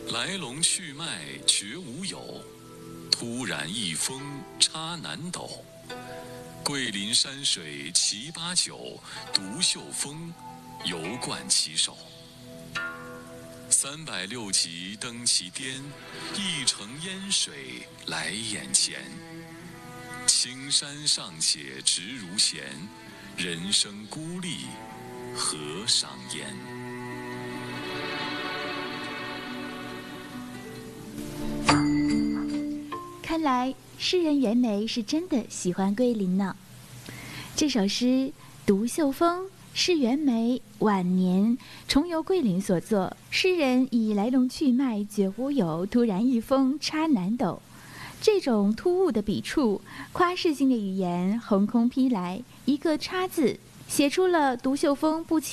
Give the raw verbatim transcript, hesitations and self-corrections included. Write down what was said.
来龙去脉绝无有，突然一风插南斗。桂林山水齐八九，独秀峰犹冠其首。三百六级登其巅，一城烟水来眼前。青山尚且直如弦，人生孤立何伤焉？ 看来诗人袁枚是真的喜欢桂林呢。这首诗《独秀峰》是袁枚晚年重游桂林所作。诗人以来龙去脉绝无有，突然一风插南斗，这种突兀的笔触、夸饰性的语言横空劈来，一个插字写出了独秀峰不起